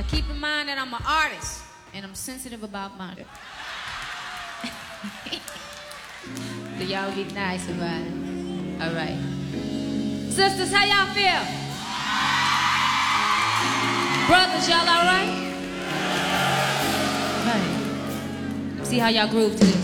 keep in mind that I'm an artist and I'm sensitive about murder. So y'all be nice about it. All right. Sisters, how y'all feel? Brothers, y'all all right? All right. See how y'all groove to this.